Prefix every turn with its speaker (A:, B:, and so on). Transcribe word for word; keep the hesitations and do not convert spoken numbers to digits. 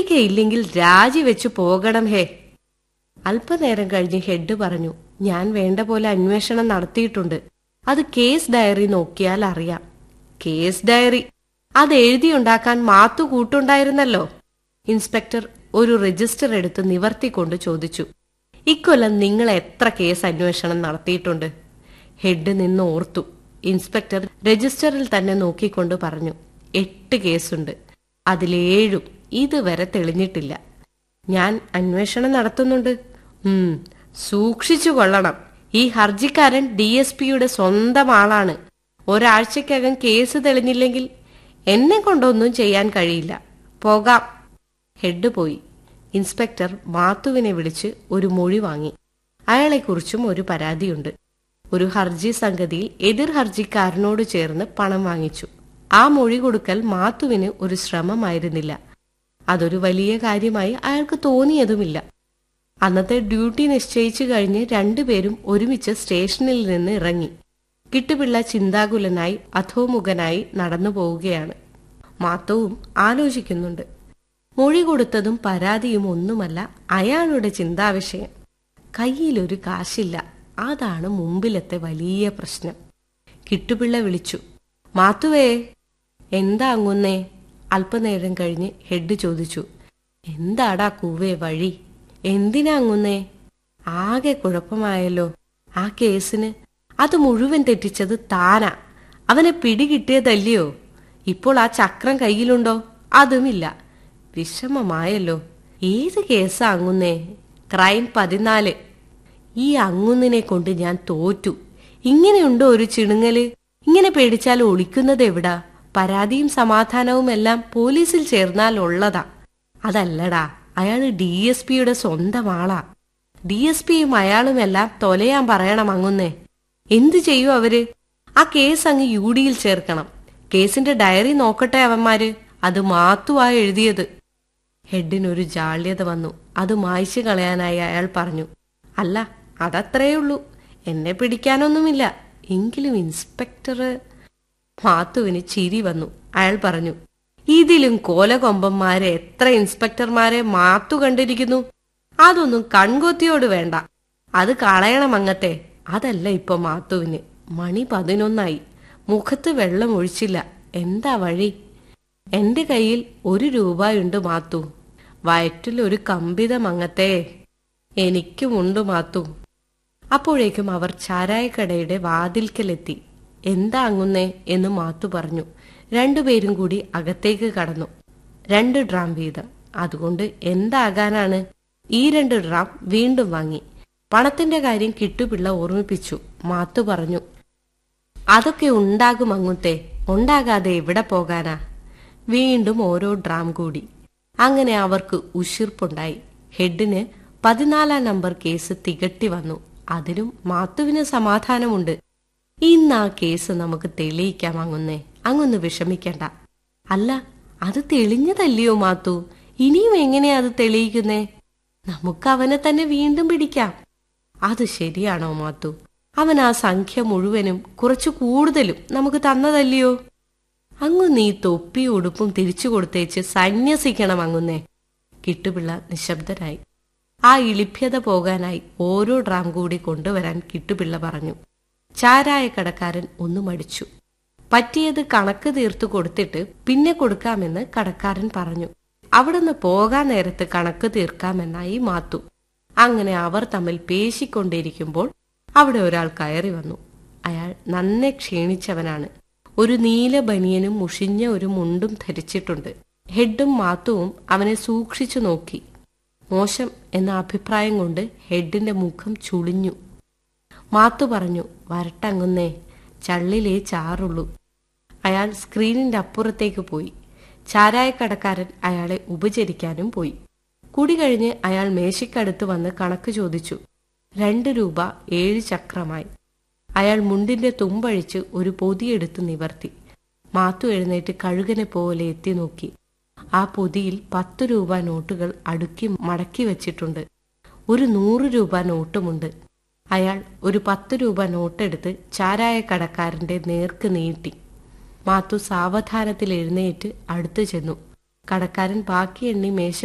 A: പത്രികയില്ലെങ്കിൽ രാജിവെച്ചു പോകണം ഹേ. അല്പനേരം കഴിഞ്ഞ് ഹെഡ് പറഞ്ഞു, ഞാൻ വേണ്ട പോലെ അന്വേഷണം നടത്തിയിട്ടുണ്ട്. അത് കേസ് ഡയറി നോക്കിയാൽ അറിയാം. കേസ് ഡയറി അത് എഴുതിയുണ്ടാക്കാൻ മാത്തു കൂട്ടുണ്ടായിരുന്നല്ലോ. ഇൻസ്പെക്ടർ ഒരു രജിസ്റ്റർ എടുത്ത് നിവർത്തിക്കൊണ്ട് ചോദിച്ചു, ഇക്കൊല്ലം നിങ്ങൾ എത്ര കേസ് അന്വേഷണം നടത്തിയിട്ടുണ്ട്? ഹെഡ് നിന്ന് ഓർത്തു. ഇൻസ്പെക്ടർ രജിസ്റ്ററിൽ തന്നെ നോക്കിക്കൊണ്ട് പറഞ്ഞു, എട്ട് കേസുണ്ട്. അതിലേഴും ഇതുവരെ തെളിഞ്ഞിട്ടില്ല. ഞാൻ അന്വേഷണം നടത്തുന്നുണ്ട്. ഉം സൂക്ഷിച്ചു കൊള്ളണം. ഈ ഹർജിക്കാരൻ ഡി എസ് പിയുടെ സ്വന്തം ആളാണ്. ഒരാഴ്ചക്കകം കേസ് തെളിഞ്ഞില്ലെങ്കിൽ എന്നെ കൊണ്ടൊന്നും ചെയ്യാൻ കഴിയില്ല. പോകാം. ഹെഡ് പോയി. ഇൻസ്പെക്ടർ മാത്തുവിനെ വിളിച്ച് ഒരു മൊഴി വാങ്ങി. അയാളെക്കുറിച്ചും ഒരു പരാതിയുണ്ട്. ഒരു ഹർജി സംഗതിയിൽ എതിർ ഹർജിക്കാരനോട് ചേർന്ന് പണം വാങ്ങിച്ചു. ആ മൊഴി കൊടുക്കൽ മാത്തുവിന് ഒരു ശ്രമമായിരുന്നില്ല. അതൊരു വലിയ കാര്യമായി അയാൾക്ക് തോന്നിയതുമില്ല. അന്നത്തെ ഡ്യൂട്ടി നിശ്ചയിച്ചു കഴിഞ്ഞ് രണ്ടുപേരും ഒരുമിച്ച് സ്റ്റേഷനിൽ നിന്ന് ഇറങ്ങി. കിട്ടുപിള്ള ചിന്താകുലനായി അധോമുഖനായി നടന്നു പോവുകയാണ്. മാത്തുവും ആലോചിക്കുന്നുണ്ട്. മൊഴി കൊടുത്തതും പരാതിയും ഒന്നുമല്ല അയാളുടെ ചിന്താവിഷയം. കയ്യിലൊരു കാശില്ല. അതാണ് മുമ്പിലത്തെ വലിയ പ്രശ്നം. കിട്ടുപിള്ള വിളിച്ചു, മാത്തുവേ. എന്താ അങ്ങുന്നേ? അല്പനേരം കഴിഞ്ഞ് ഹെഡ് ചോദിച്ചു, എന്താടാ കൂവേ വഴി? എന്തിനാ അങ്ങുന്നേ? ആകെ കുഴപ്പമായല്ലോ. ആ കേസിന് അത് മുഴുവൻ തെറ്റിച്ചത് താനാ. അവനെ പിടികിട്ടിയതല്ലയോ? ഇപ്പോൾ ആ ചക്രം കയ്യിലുണ്ടോ? അതുമില്ല. വിഷമമായല്ലോ. ഏത് കേസാ അങ്ങുന്നേ? ക്രൈം പതിനാല്. ഈ അങ്ങുന്നിനെ കൊണ്ട് ഞാൻ തോറ്റു. ഇങ്ങനെയുണ്ടോ ഒരു ചിണുങ്ങല്? ഇങ്ങനെ പേടിച്ചാൽ ഒളിക്കുന്നത് എവിടാ? പരാതിയും സമാധാനവും എല്ലാം പോലീസിൽ ചേർന്നാൽ ഉള്ളതാ. അതല്ലടാ, അയാള് ഡി എസ് പിയുടെ സ്വന്തം ആളാ. ഡി എസ് പിയും അയാളുമെല്ലാം തൊലയാൻ പറയണം അങ്ങുന്നേ. എന്തു ചെയ്യൂ അവര്? ആ കേസ് അങ്ങ് യു ഡിയിൽ ചേർക്കണം. കേസിന്റെ ഡയറി നോക്കട്ടെ അവന്മാര്. അത് മാത്തുവാ എഴുതിയത്. ഹെഡിനൊരു ജാള്യത വന്നു. അത് മായ്ച്ചു കളയാനായി അയാൾ പറഞ്ഞു, അല്ല, അതത്രേയുള്ളൂ. എന്നെ പിടിക്കാനൊന്നുമില്ല. എങ്കിലും ഇൻസ്പെക്ടർ. മാത്തുവിന് ചിരി വന്നു. അയാൾ പറഞ്ഞു, ഇതിലും കോലകൊമ്പന്മാരെ എത്ര ഇൻസ്പെക്ടർമാരെ മാത്തു കണ്ടിരിക്കുന്നു. അതൊന്നും കൺകൊത്തിയോട് വേണ്ട. അത് കളയണം അങ്ങത്തെ. അതല്ല ഇപ്പൊ മാത്തുവിന്. മണി പതിനൊന്നായി. മുഖത്ത് വെള്ളം ഒഴിച്ചില്ല. എന്താ വഴി? എന്റെ കയ്യിൽ ഒരു രൂപയുണ്ട് മാത്തു. വയറ്റിൽ ഒരു കമ്പിതം അങ്ങത്തെ. എനിക്കുമുണ്ട് മാത്തു. അപ്പോഴേക്കും അവർ ചാരായക്കടയുടെ വാതിൽക്കലെത്തി. എന്താ അങ്ങുന്നേ എന്ന് മാത്തു പറഞ്ഞു. രണ്ടുപേരും കൂടി അകത്തേക്ക് കടന്നു. രണ്ട് ഡ്രാം വീതം. അതുകൊണ്ട് എന്താകാനാണ്? ഈ രണ്ട് ഡ്രാം വീണ്ടും വാങ്ങി. പണത്തിന്റെ കാര്യം കിട്ടുപിള്ള ഓർമ്മിപ്പിച്ചു. മാത്തു പറഞ്ഞു, അതൊക്കെ ഉണ്ടാകും അങ്ങുത്തെ. ഉണ്ടാകാതെ എവിടെ പോകാനാ? വീണ്ടും ഓരോ ഡ്രാം കൂടി. അങ്ങനെ അവർക്ക് ഉശിർപ്പുണ്ടായി. ഹെഡിന് പതിനാലാം നമ്പർ കേസ് തികട്ടി വന്നു. അതിലും മാത്തുവിന് സമാധാനമുണ്ട്. ഇന്ന് ആ കേസ് നമുക്ക് തെളിയിക്കാം അങ്ങുന്നേ. അങ്ങൊന്ന് വിഷമിക്കണ്ട. അല്ല, അത് തെളിഞ്ഞതല്ലയോ മാത്തു? ഇനിയും എങ്ങനെയാ അത് തെളിയിക്കുന്നേ? നമുക്ക് അവനെ തന്നെ വീണ്ടും പിടിക്കാം. അത് ശരിയാണോ മാത്തു? അവൻ ആ സംഖ്യ മുഴുവനും കുറച്ചു കൂടുതലും നമുക്ക് തന്നതല്ലയോ? അങ്ങു നീ തൊപ്പി ഉടുപ്പും തിരിച്ചു കൊടുത്തേച്ച് സന്യസിക്കണം അങ്ങുന്നേ. കിട്ടുപിള്ള നിശബ്ദനായി. ആ ഇളിഭ്യത പോകാനായി ഓരോ ഡ്രാം കൂടി കൊണ്ടുവരാൻ കിട്ടുപിള്ള പറഞ്ഞു. ചാരായക്കടക്കാരൻ ഒന്നു മടിച്ചു. പറ്റിയത് കണക്ക് തീർത്തു കൊടുത്തിട്ട് പിന്നെ കൊടുക്കാമെന്ന് കടക്കാരൻ പറഞ്ഞു. അവിടുന്ന് പോകാൻ നേരത്ത് കണക്ക് തീർക്കാമെന്നായി മാത്തു. അങ്ങനെ അവർ തമ്മിൽ പേശിക്കൊണ്ടിരിക്കുമ്പോൾ അവിടെ ഒരാൾ കയറി വന്നു. അയാൾ നന്നെ ക്ഷീണിച്ചവനാണ്. ഒരു നീല ബനിയനും മുഷിഞ്ഞ ഒരു മുണ്ടും ധരിച്ചിട്ടുണ്ട്. ഹെഡും മാത്തുവും അവനെ സൂക്ഷിച്ചു നോക്കി. മോശം എന്ന അഭിപ്രായം കൊണ്ട് ഹെഡിന്റെ മുഖം ചുളിഞ്ഞു. മാത്തു പറഞ്ഞു, വരട്ടങ്ങുന്നേ, ചള്ളിലേ ചാറുള്ളൂ. അയാൾ സ്ക്രീനിന്റെ അപ്പുറത്തേക്ക് പോയി. ചാരായക്കടക്കാരൻ അയാളെ ഉപചരിക്കാനും പോയി. കുടി കഴിഞ്ഞ് അയാൾ മേശയ്ക്കടുത്ത് വന്ന് കണക്ക് ചോദിച്ചു. രണ്ട് രൂപ ഏഴ് ചക്രമായി. അയാൾ മുണ്ടിന്റെ തുമ്പഴിച്ച് ഒരു പൊതിയെടുത്ത് നിവർത്തി. മാത്തു എഴുന്നേറ്റ് കഴുകനെ പോലെ എത്തി നോക്കി. ആ പൊതിയിൽ പത്തു രൂപ നോട്ടുകൾ അടുക്കി മടക്കി വച്ചിട്ടുണ്ട്. ഒരു നൂറ് രൂപ നോട്ടുമുണ്ട്. അയാൾ ഒരു പത്ത് രൂപ നോട്ടെടുത്ത് ചാരായക്കടക്കാരന്റെ നേർക്ക് നീട്ടി. മാത്തു സാവധാനത്തിൽ എഴുന്നേറ്റ് അടുത്തു ചെന്നു. കടക്കാരൻ ബാക്കി എണ്ണി മേശ